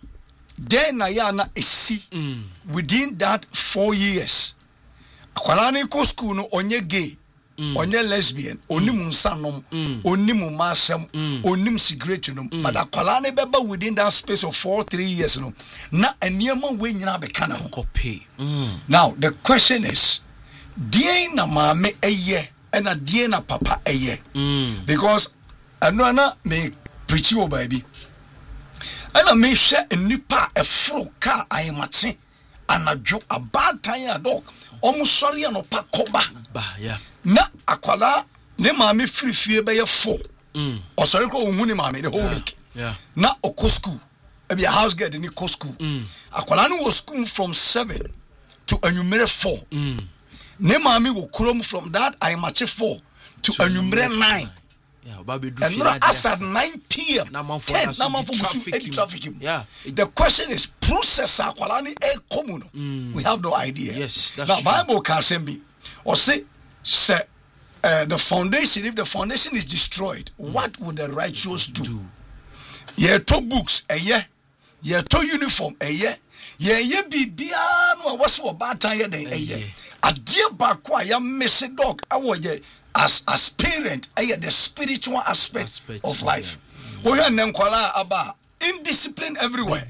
Speaker 6: within that 4 years akwala ni kosku no onye gay onye lesbian onim nsanom onim masem onim cigarette no but akwala ni beba within that space of 3 years no na eniema we nyina be kana ho. Now the question is die na mame eye na die na papa eye because anwana me preach o baby ana me hwe nipa efro ka ayemate anadwo abatan ya dog omusori no pa koba na akwala ne mame frifie be ye 4 osori ko ohun ni mame the whole week na okosku e be house girl ni kosku akwala no was school from 7 to anumere 4 ne mami wo krom from that I match 4 to anumere 9 and not as at 9 p.m. 10 traffic. The question is process akwala ni e common we have no idea.
Speaker 1: Yes, that's
Speaker 6: now
Speaker 1: true.
Speaker 6: Bible can say me or say the foundation, if the foundation is destroyed, what would the righteous do? Ye to books ye to uniform ye bibia no was so bad time ye a dear back why I miss a dog as parent the spiritual aspect of life. We are about indiscipline everywhere.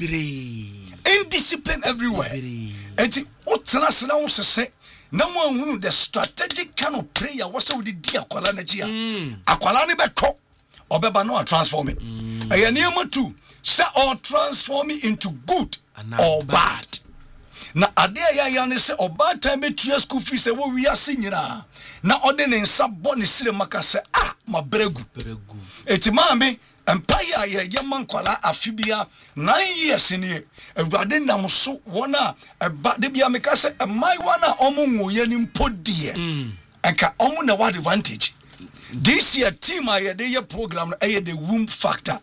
Speaker 6: And what's say no one the strategic kind of prayer was so the dear Aqualani beko or beba no transform it. I too say or transform it into good or bad. Na ade ya ne se oba time betua school fees e wo wi ase nyina na ode ne nsa bo ne sire maka se ma bregu etimame empire ya mankwala afibia 9 years ni ewade nam so wona eba de bia meka se mai wana omunwo ye ni mpodie enka omu na what advantage this year team aye de ye program aye the womb factor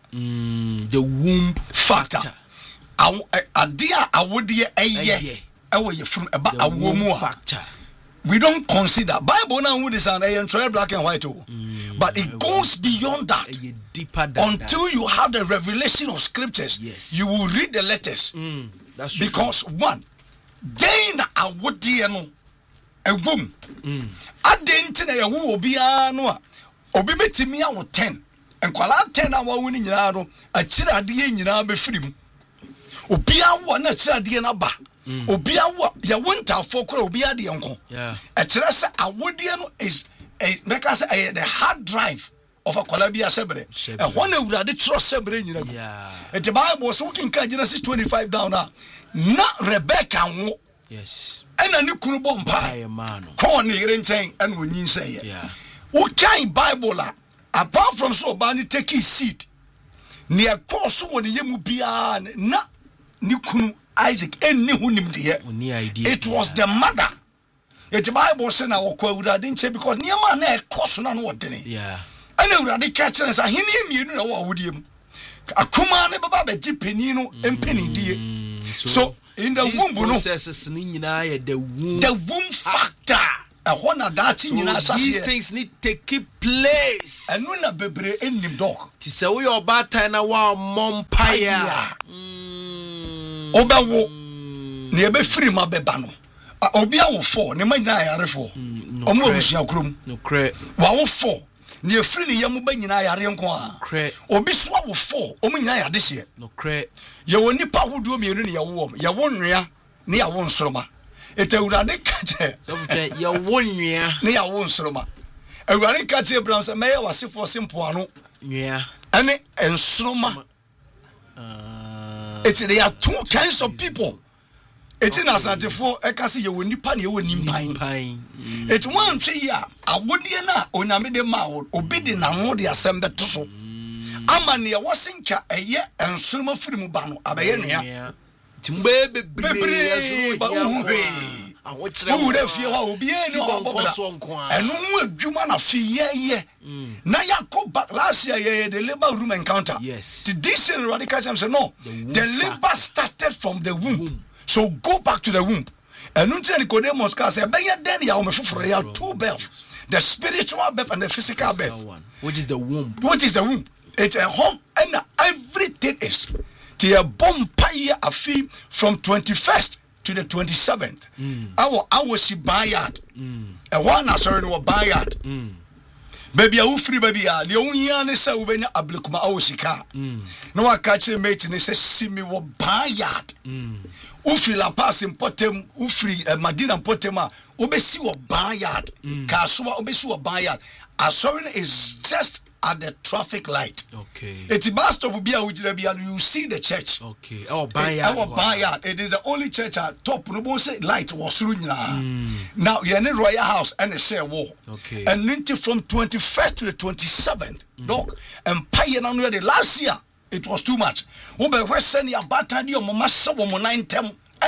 Speaker 6: adia awodie eye ewo ye from eba awomu factor. We don't consider Bible now with this and black and white but it goes beyond that
Speaker 1: deeper than
Speaker 6: until
Speaker 1: that.
Speaker 6: You have the revelation of scriptures.
Speaker 1: Yes.
Speaker 6: You will read the letters
Speaker 1: that's
Speaker 6: because true. One then awodie no ewom adenti na yawo obia no a obi metimi awo 10 enkwala 10 awo woni nyina no akira ade nyina be firim obia wo na akira ade na ba obia wo ya wonta fokora obia de enko akira se awodie no is make us the hard drive of a Colabia Sebre. And one of the trust Sebre, you know. And the Bible was walking Genesis 25 down now. Not Rebecca.
Speaker 1: Yes.
Speaker 6: And a new Kurubon pie, man. Corn saying, and when you say it. What kind Bible apart from so bani take his seat near course when the Yemubian, not Nikun Isaac, and Nihunim dear. It was the mother. The Bible said, I didn't say because near my neck cost on what did it. I know that the catcher is a him, you know what would him. A command about the Jipenino and Penny dear. So in the womb, the womb factor. I want that so
Speaker 1: these things need to keep place.
Speaker 6: And when a baby in him dog.
Speaker 1: To say we are bad time now, Mompire.
Speaker 6: Oba near be free my bebano. Obia wo 4 ne magina yare 4 omo obusua krom
Speaker 1: no cre
Speaker 6: wa wo 4 ne free ne yam ba nyina yare nko a
Speaker 1: cre
Speaker 6: obi so wo 4 omo nyina yade hye
Speaker 1: no cre
Speaker 6: ye woni pa hodo mienu ne ye wo nwea ne ya wo nsoroma etawurade kache
Speaker 1: so ye wo nwea
Speaker 6: ne ya wo nsoroma awurade kache bram se meye wasefo simple ano
Speaker 1: nwea
Speaker 6: ane ensoroma there are two kinds of people. It's in Asantefo, Ekasi, you will nipan, you will nimpan. It's 1 3 year. I would na onamide ma obedi na mo de asem betoso. Amane wasinka eye ensuma firi mu ba no abaye nua.
Speaker 1: Timbe bebre
Speaker 6: ba unhwe. wo would fie ho obi e ni obobra eno ho adwuma na fie ye na yakọ back last year the labor room encounter the decent radical say no the labor started from the womb so go back to the womb eno nti Nicodemus ka say ben ye den ya o me foforo ya two births the spiritual birth and the physical birth
Speaker 1: which is the womb
Speaker 6: it's a home and everything is the bompire afi from 21st to the 27th our she bayard and one sorry no bayard baby a free baby a the only ne say we benya ablekuma awosika no wa catch mate ne say simi wo bayard ufri la pass importem ufri madina importem a obesi wo bayard kasoa obesi wo bayard asori is just at the traffic light.
Speaker 1: Okay.
Speaker 6: It's a bus stop be you see the church.
Speaker 1: Okay. Our bayard.
Speaker 6: It is the only church at top. No say light was through now. You're in the Royal House and a share wall.
Speaker 1: Okay.
Speaker 6: And from 21st to the 27th, dog. And pioneer now the last year it was too much. Obe we send your battery your mama so 9 tem.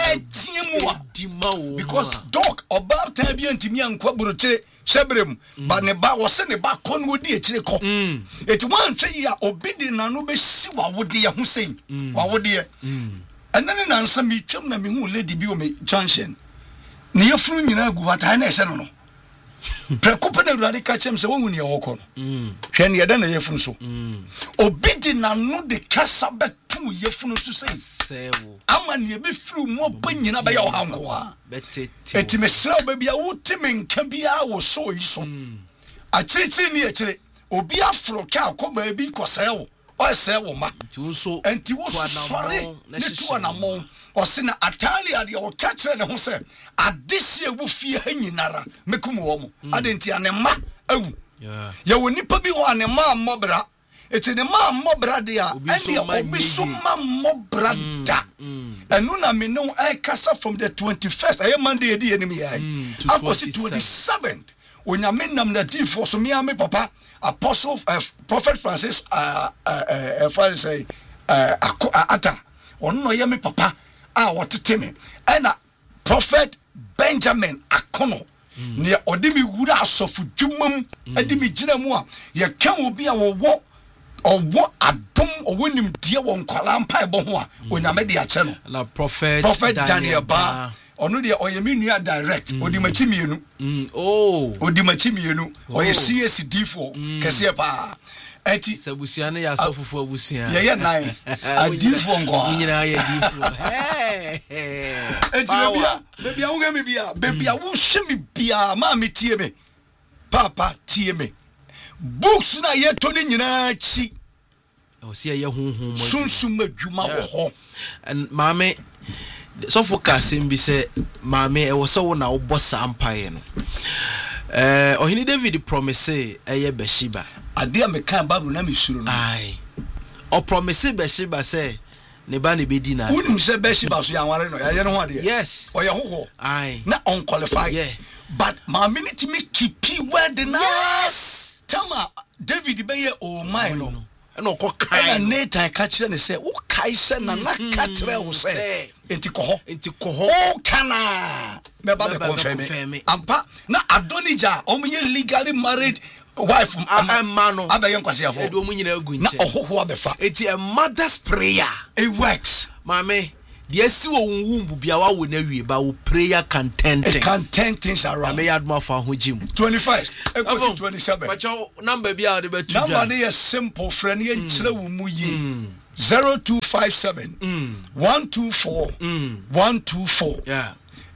Speaker 6: Because dog about time be ntimi ankwa buroche shebrem but ne ba wo se ne ba kon wodi ekire ko it wan twe ya obidi na no be si wa wodi ye ho sei wa wodi ye enene na nsa mi twem na mi hu lady bi o me junction ne yefuru nyina gu hata na ehye no prekope na radical chem se wonu ne ye woko no hwe ne ye da na yefuru so obidi na no de kasa bet yefunu so say ama ne be firi mo panyina ba ya ohankoa eti mesra ba bia wotime nka bia wo so yi so a chichi ne ekire obi afro ka akoba bi kosewo o sewo ma enti wo sori ne to na mo o se na atalia de o kachre ne ho se adesie wo fie hanyinara mekum wo mo adenti anema awu ya woni pa bi ho anema mobra it's in the man mobradia and the obisuma mobrada and nuna me no I kasa from the 21st I am Monday the enemy I was 27th when you mean nam the thief for so me and me papa apostle prophet Francis if I say ata on no me papa what to me and prophet Benjamin Akono near odimi wura asofu dwumam adimi gina mu a ye kan obi a wo owo adom owonim die won kwala mpa ebo ho a onyame de ache no
Speaker 1: na prophet
Speaker 6: Daniel Ba onu de oyemi nua direct odimachi mienu odimachi mienu oye CSD4 kese pa eti
Speaker 1: sabusia ne ya sofofo abusia
Speaker 6: ye nine adifo ngo
Speaker 1: nyina ya difo
Speaker 6: eti bebia wo gemi bebia wo hwemi bia ma me tie me papa tie me books na ye to ni nyina chi
Speaker 1: o se ye honhom
Speaker 6: sunsum adwuma wo ho
Speaker 1: and mame so focus bi se mame e wo so wo na wo bossa empire no ohini David promise eye Beshiba
Speaker 6: ade me kan babu na me suru no
Speaker 1: ai o promise Beshiba say ne ba ne bedi na
Speaker 6: unim se Beshiba so ya ware no ya ye no ho ade
Speaker 1: yes
Speaker 6: o ye ho
Speaker 1: ai
Speaker 6: na unqualified but mame ni ti me keep word na yes Tama David beye o mine no
Speaker 1: no ko kai
Speaker 6: na time ka kire ne se wo kai se na na ka kire wo se enti ko ho o kana me ba be confirm ampa na Adonija o munye legally married wife
Speaker 1: amano
Speaker 6: abaye nkwase afo
Speaker 1: edo mu nyina agu
Speaker 6: nche na ohoho abefa
Speaker 1: enti a mother's prayer
Speaker 6: it works
Speaker 1: mame the esi wo wumbu bia wa wo na wie ba wo prayer can turn
Speaker 6: things around
Speaker 1: me yadma fa ho jim
Speaker 6: 25 equals 27
Speaker 1: but your number bia de betu
Speaker 6: number is simple friend ye nchire wo mu yi 0257 124 124
Speaker 1: yeah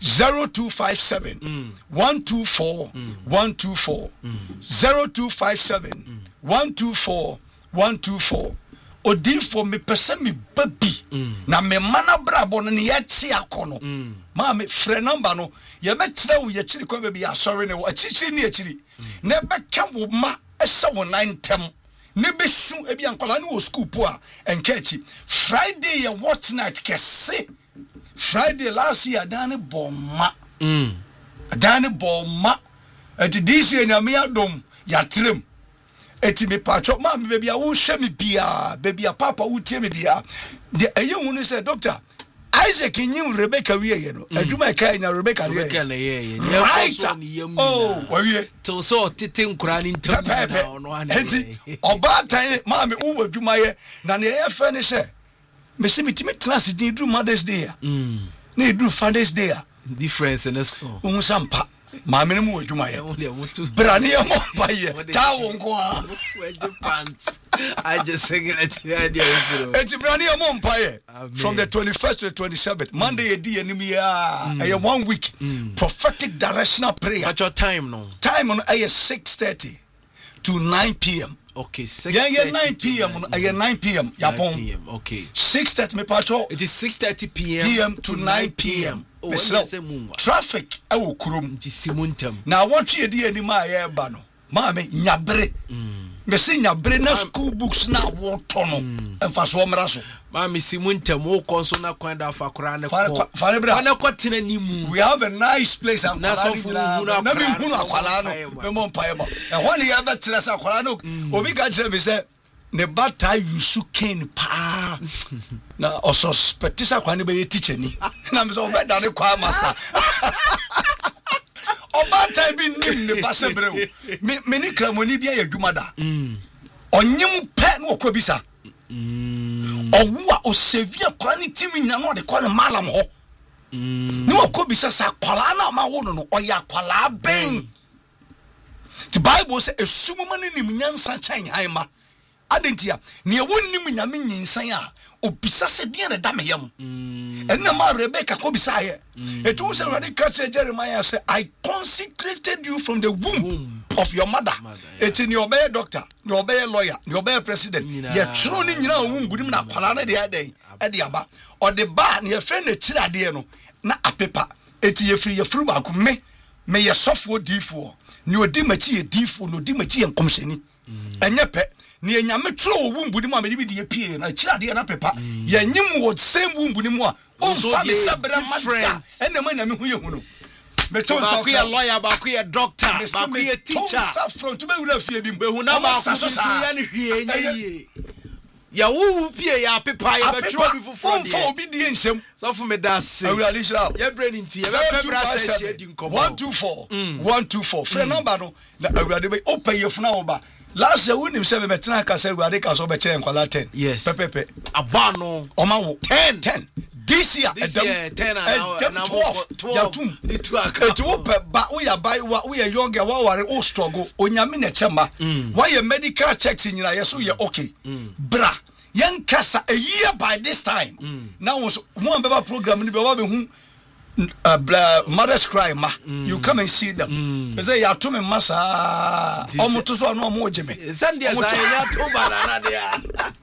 Speaker 6: 0257 124 124 0257 124 124 odi for me person me baby na me mana brabo no ye chi akono ma me frɛ number no ye be kyerɛ wo ye kyiri ko baby asɔre ne wo akyiri ne akyiri na be ka wo ma ɛsɛ wo 9 tem ne be su e bia nkwala ne wo school po a enka achi Friday ye watch night kese Friday last year dane bomma dane bomma ati this year na me adom ya trem eti me pacho ma me baby a wo hwe me bia baby a papa wo tie me bia de eye hu ne say doctor I Isaac nyim Rebecca wie ye no adwuma kai na Rebecca ye right oh wawie
Speaker 1: to so tete nkura ni ntam na no ana
Speaker 6: enti obatan ma me wo adwuma ye na ne ye fa ne hye me se mitimi class din du Mother's Day na du Father's Day
Speaker 1: difference in so
Speaker 6: unsampa maame no mu adwuma ye brane ye mo ba ye ta wo nko a
Speaker 1: pants I just sing it idea
Speaker 6: enti brane ye mo mpa ye from the 21st to the 27th Monday ye di anim ya 1 week prophetic directional prayer
Speaker 1: at your time no
Speaker 6: 6:30 to 9 p.m.
Speaker 1: Okay, 6:30.
Speaker 6: Yeah, 9 p.m. 9 p.m. Yapon.
Speaker 1: Okay.
Speaker 6: 6:30 me pacho.
Speaker 1: It is 6:30 p.m.
Speaker 6: to 9 p.m.
Speaker 1: Oh,
Speaker 6: traffic e wo kurom.
Speaker 1: Nti simuntam.
Speaker 6: Na wontu ye di anima ye ba no. Ma me nyabre. Me se nyabre na school books na wo to no. Emfa so mra so.
Speaker 1: Ma me simuntam wo konso na kwan da fa kora ne ko.
Speaker 6: Fa bra.
Speaker 1: Na ko tena ni mu.
Speaker 6: We have a nice place and
Speaker 1: na so fu
Speaker 6: na me hunu akwala no. Me mo mpa ye ba. E ho ne ye ba tira sa akwala no. Obi ga tira me se ne bata yusu ken pa na also spetisa kwa ne be teacher ni na me so be da ne kwa master oba time bi nim ne ba se brew me ni kramoni bia yadwuma da onyim pe na okwa bisa owu a osevia kwa ne timi nya no de kwa ne malam ho ni okwa bisa sa kwala na ma wo no oya kwala ben the Bible say esumuma ne nim nyansa chan haima adentia ne wonnim nyame nyinsan a obisa se de na dameyam enna ma Rebecca ko bisa ye etu se Awurade ka che Jeremiah say I consecrated you from the womb of your mother eti ne obey doctor ne obey lawyer ne obey president ye tro ni nyina wumbudim na kwala na de aden e de aba o de ba ne ye fe na kirade no na apepa eti ye firi ba ko me ye sofo difo ne odi machi ye difo no odi machi ye nkomseni enye pe ni enyame tro wumbuni mu amedi bi pie na kirade na pepa ye nyim wo same wumbuni mu a on fa me sabra mada ena ma na me hu ye hu no me ton sa
Speaker 1: ba ku lawyer ba ku doctor ba ku teacher
Speaker 6: sa from to be wura fie bi
Speaker 1: be hu na ba ku so ya ne hwie nye ya wu pie ya pepa ya be tro bi fofo de
Speaker 6: fo obi die nsem
Speaker 1: so for me da se
Speaker 6: Awurade shira
Speaker 1: ya brain nti ya be pebra sa share di nkomo
Speaker 6: 124 friend number no na Awurade be open ye funa wo ba last year we nim say me tena ka say Awurade ka so be kire nkwala 10
Speaker 1: yes
Speaker 6: pepepe
Speaker 1: abano
Speaker 6: oma wo
Speaker 1: 10
Speaker 6: this year
Speaker 1: 10 and
Speaker 6: 12 yatum it wo pe ba we ya buy we ya young girl ware o struggle onyame na chema why your medical checks nyina yeso ye okay bra yen kasa a year by this time now mo ambeba program ni be wa be hu Mother's Cry ma you come and see them they say ya to me masa omoto so no mo jeme
Speaker 1: Sunday say ya to banana dia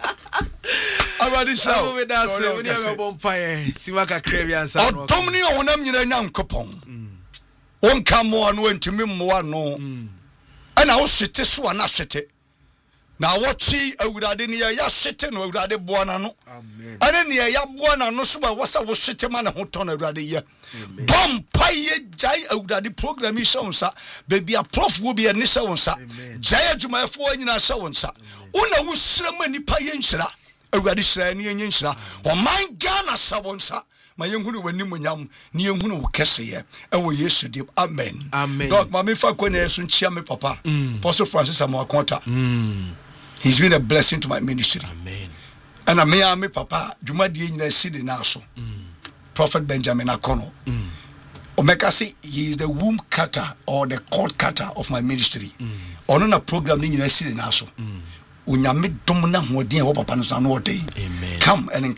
Speaker 6: already so
Speaker 1: we da say we never bonfire siwaka krevia nsa no
Speaker 6: otomni ohonam nyina nyankopon won kamo no ntimi mmoa no ana wo swete so ana swete na wotwi Awurade ne ya swete no Awurade boana no amen ane ne ya boana no so ba wasa wo swete ma na ho ton Awurade ye bompa ye jai Awurade program yi shawonsa baby a prof wo bi ne shawonsa jai adwumayefo anyina shawonsa una wusrama nipa ye nhira Awurade hira ne ye nhira o man Ghana shawonsa ma yenhunu wani munyam ne yenhunu wo keseye ewo Yesu dim amen
Speaker 1: amen
Speaker 6: dog ma me fa ko na yesu nchia me papa Apostle Francis Amakonta he's been a blessing to my ministry
Speaker 1: amen
Speaker 6: and me papa dwumadie nyina sidi na so Prophet Benjamin Akono Omeka say he is the womb cutter or the cord cutter of my ministry ono na program ni nyina sidi na so unyame dom na hoden wo papa no so no odey come and